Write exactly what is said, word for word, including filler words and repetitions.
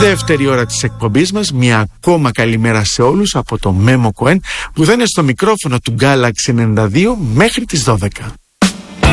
Δεύτερη ώρα της εκπομπής μας. Μια ακόμα καλημέρα σε όλους από το Μέμο Κοέν που θα είναι στο μικρόφωνο του Galaxy ενενήντα δύο μέχρι τις δώδεκα.